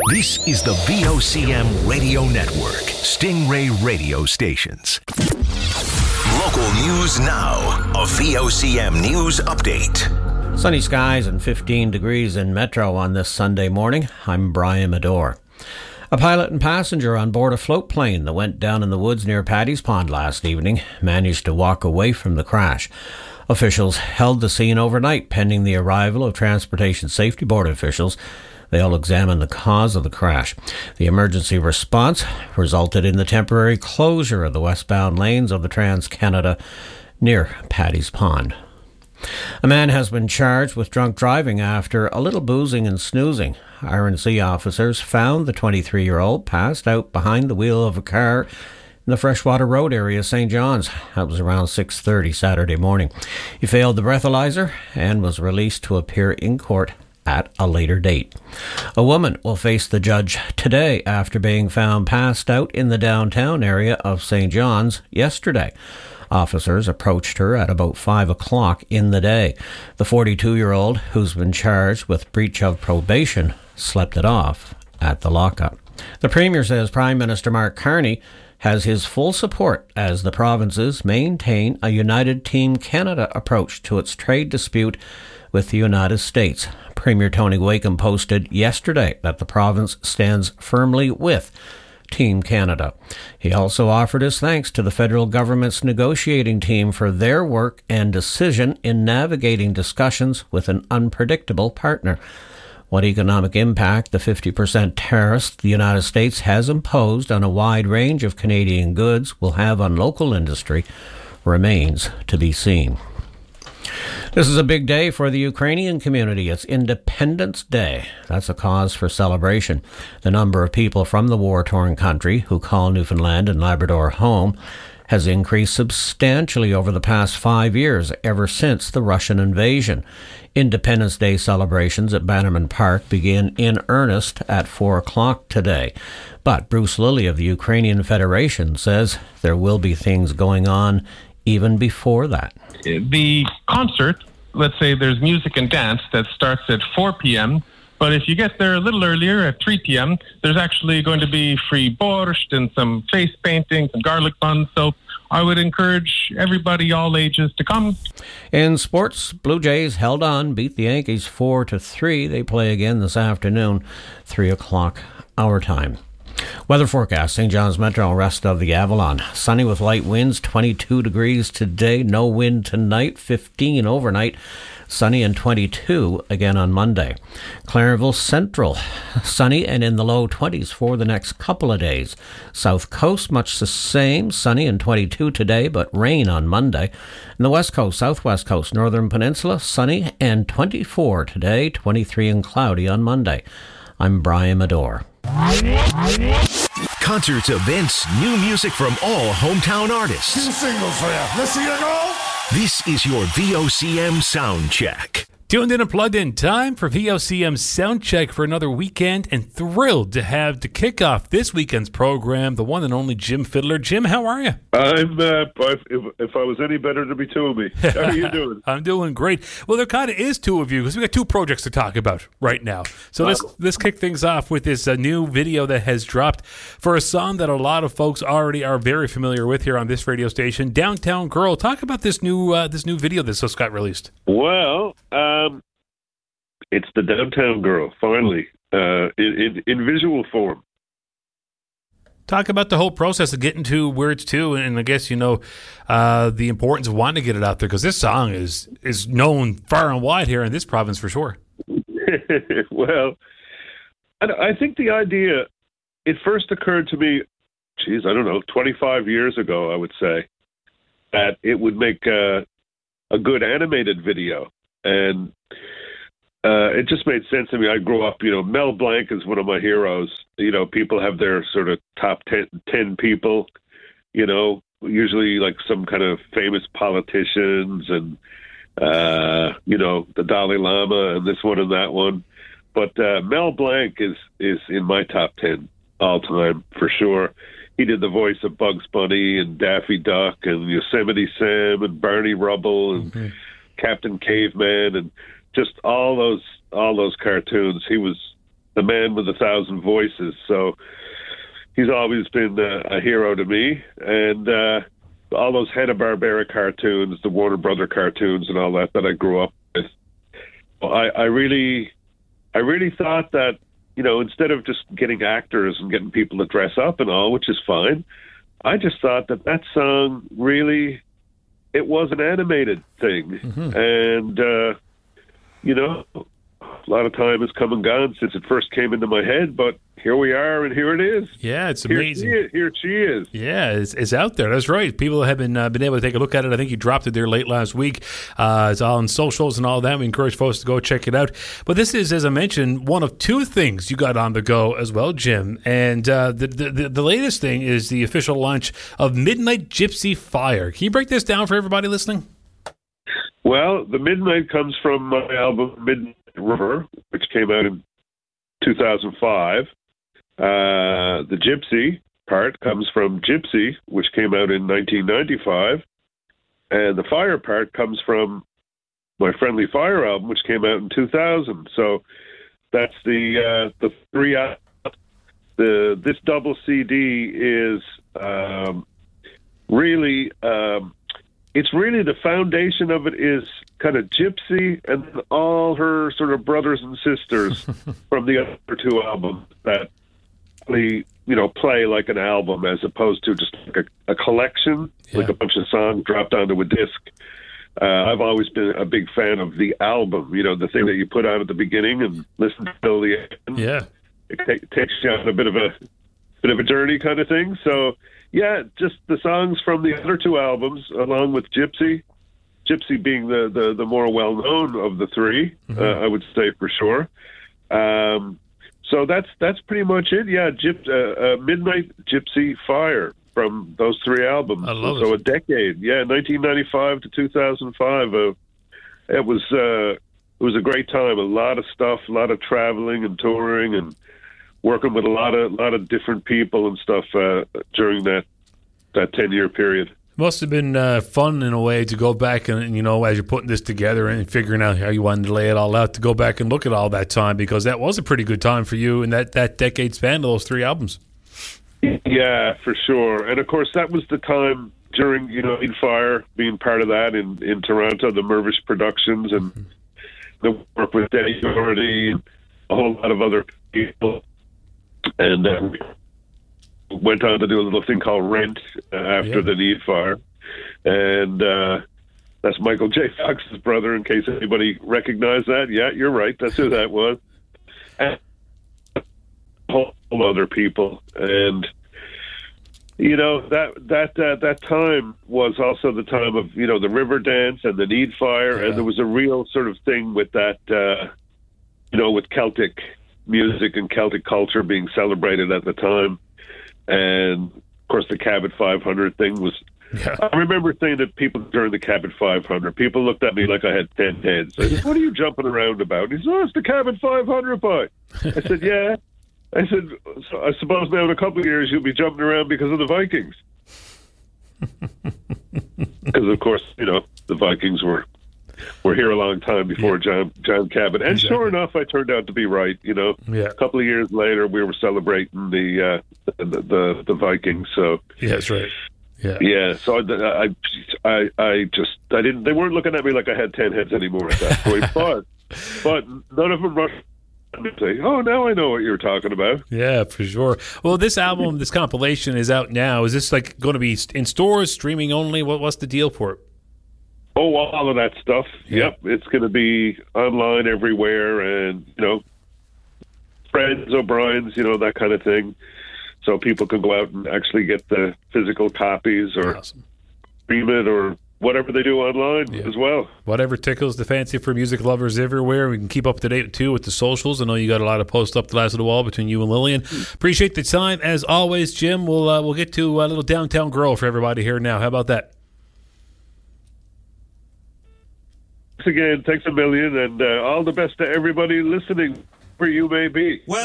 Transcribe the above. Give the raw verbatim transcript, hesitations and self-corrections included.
This is the V O C M Radio Network, Stingray Radio Stations. Local news now, a V O C M News Update. Sunny skies and fifteen degrees in Metro on this Sunday morning. I'm Brian Medore. A pilot and passenger on board a float plane that went down in the woods near Paddy's Pond last evening managed to walk away from the crash. Officials held the scene overnight pending the arrival of Transportation Safety Board officials. They'll examine the cause of the crash. The emergency response resulted in the temporary closure of the westbound lanes of the Trans-Canada near Paddy's Pond. A man has been charged with drunk driving after a little boozing and snoozing. R and C officers found the twenty-three-year-old passed out behind the wheel of a car in the Freshwater Road area of Saint John's. That was around six thirty Saturday morning. He failed the breathalyzer and was released to appear in court at a later date. A woman will face the judge today after being found passed out in the downtown area of Saint John's yesterday. Officers approached her at about five o'clock in the day. The forty-two-year-old, who's been charged with breach of probation, slept it off at the lockup. The Premier says Prime Minister Mark Carney has his full support as the provinces maintain a United Team Canada approach to its trade dispute with the United States. Premier Tony Wakeham posted yesterday that the province stands firmly with Team Canada. He also offered his thanks to the federal government's negotiating team for their work and decision in navigating discussions with an unpredictable partner. What economic impact the fifty percent tariffs the United States has imposed on a wide range of Canadian goods will have on local industry remains to be seen. This is a big day for the Ukrainian community. It's Independence Day. That's a cause for celebration. The number of people from the war-torn country who call Newfoundland and Labrador home has increased substantially over the past five years, ever since the Russian invasion. Independence Day celebrations at Bannerman Park begin in earnest at four o'clock today. But Bruce Lilly of the Ukrainian Federation says there will be things going on even before that. The concert, let's say there's music and dance that starts at four p.m., but if you get there a little earlier at three p.m., there's actually going to be free borscht and some face painting, some garlic buns. So I would encourage everybody, all ages, to come. In sports, Blue Jays held on, beat the Yankees four to three. They play again this afternoon, three o'clock our time. Weather forecast, Saint John's Metro, rest of the Avalon. Sunny with light winds, twenty-two degrees today, no wind tonight, fifteen overnight. Sunny and twenty-two again on Monday. Clarenville Central, sunny and in the low twenties for the next couple of days. South Coast, much the same, sunny and twenty-two today, but rain on Monday. And the West Coast, Southwest Coast, Northern Peninsula, sunny and twenty-four today, twenty-three and cloudy on Monday. I'm Brian Medore. Concerts, events, new music from all hometown artists. Two singles for you. Let's see you go. This is your V O C M Sound Check. Tuned in and plugged in, time for V O C M Sound Check for another weekend, and thrilled to have to kick off this weekend's program the one and only Jim Fiddler. Jim, how are you? I'm, uh, if, if I was any better, to be two of me. How are you doing? I'm doing great. Well, there kind of is two of you, because we got two projects to talk about right now. So wow. let's let's kick things off with this uh, new video that has dropped for a song that a lot of folks already are very familiar with here on this radio station, Downtown Girl. Talk about this new uh, this new video that just got released. Well, um, it's the Downtown Girl, finally, uh, in, in, in visual form. Talk about the whole process of getting to where it's to, and I guess, you know, uh, the importance of wanting to get it out there, because this song is, is known far and wide here in this province for sure. Well, I, I think the idea, it first occurred to me, geez, I don't know, twenty-five years ago, I would say, that it would make uh, a good animated video. And uh, it just made sense to me. I grew up, you know, Mel Blanc is one of my heroes. You know, people have their sort of top ten, ten people, you know, usually like some kind of famous politicians and, uh, you know, the Dalai Lama and this one and that one. But uh, Mel Blanc is, is in my top ten all time for sure. He did the voice of Bugs Bunny and Daffy Duck and Yosemite Sam and Barney Rubble and mm-hmm. Captain Caveman and just all those all those cartoons. He was the man with a thousand voices. So he's always been uh, a hero to me. And uh, all those Hanna-Barbera cartoons, the Warner Brother cartoons and all that that I grew up with, I, I really, I really thought that, you know, instead of just getting actors and getting people to dress up and all, which is fine, I just thought that that song really, it was an animated thing. Mm-hmm. And, uh, you know, a lot of time has come and gone since it first came into my head, but here we are, and here it is. Yeah, it's here amazing. She is, here she is. Yeah, it's, it's out there. That's right. People have been uh, been able to take a look at it. I think you dropped it there late last week. Uh, it's all on socials and all that. We encourage folks to go check it out. But this is, as I mentioned, one of two things you got on the go as well, Jim. And uh, the, the the latest thing is the official launch of Midnight Gypsy Fire. Can you break this down for everybody listening? Well, the Midnight comes from my album Midnight River, which came out in two thousand five. Uh, the Gypsy part comes from Gypsy, which came out in nineteen ninety-five. And the Fire part comes from my Friendly Fire album, which came out in two thousand. So that's the uh, the three. Uh, the this double C D is um, really. Um, It's really the foundation of it is kind of Gypsy and all her sort of brothers and sisters from the other two albums that really, you know, play like an album as opposed to just like a, a collection, yeah. like a bunch of songs dropped onto a disc. Uh, I've always been a big fan of the album, you know, the thing that you put on at the beginning and listen till the end. Yeah, it t- takes you on a bit of a bit of a journey kind of thing. So. Yeah, just the songs from the other two albums, along with Gypsy. Gypsy being the, the, the more well-known of the three, mm-hmm. uh, I would say for sure. Um, so that's that's pretty much it. Yeah, Gyp, uh, uh, Midnight Gypsy Fire from those three albums. I love so it. a decade. Yeah, nineteen ninety-five to two thousand five. Uh, it was uh, it was a great time. A lot of stuff, a lot of traveling and touring and working with a lot of lot of different people and stuff uh, during that that ten year period. Must have been uh, fun in a way to go back and, you know, as you're putting this together and figuring out how you wanted to lay it all out, to go back and look at all that time, because that was a pretty good time for you in that, that decade span of those three albums. Yeah, for sure. And of course, that was the time during, you know, Eat Fire, being part of that in, in Toronto, the Mervish Productions, and mm-hmm. the work with Denny Doherty and a whole lot of other people. And uh, went on to do a little thing called Rent uh, after yeah. the Need Fire. And uh, that's Michael J. Fox's brother, in case anybody recognized that. Yeah, you're right. That's who that was. And a whole other people. And, you know, that that uh, that time was also the time of, you know, the River Dance and the Need Fire. Yeah. And there was a real sort of thing with that, uh, you know, with Celtic music and Celtic culture being celebrated at the time. And of course the Cabot five hundred thing was yeah. I remember saying that people during the Cabot five hundred, people looked at me like I had ten heads. I said, what are you jumping around about? He said, oh, it's the Cabot five hundred boy. I said, yeah. I said, so I suppose now in a couple of years you'll be jumping around because of the Vikings. Because of course, you know, the Vikings were We're here a long time before yeah. John John Cabot. And exactly. sure enough, I turned out to be right. You know, yeah. a couple of years later, we were celebrating the uh, the, the the Vikings. So yeah, that's right. Yeah, yeah. So I, I, I just I didn't. They weren't looking at me like I had ten heads anymore at that point. but but none of them rushed and say, "Oh, now I know what you're talking about." Yeah, for sure. Well, this album, this compilation is out now. Is this like going to be in stores, streaming only? What what's the deal for it? Oh, all of that stuff. Yeah. Yep. It's going to be online everywhere, and, you know, Friends, O'Brien's, you know, that kind of thing. So people can go out and actually get the physical copies or awesome. stream it or whatever they do online yeah. as well. Whatever tickles the fancy for music lovers everywhere. We can keep up to date, too, with the socials. I know you got a lot of posts up the last little while between you and Lillian. Appreciate the time. As always, Jim, we'll, uh, we'll get to a little Downtown Girl for everybody here now. How about that? Again, thanks a million, and uh, all the best to everybody listening, where you may be. Well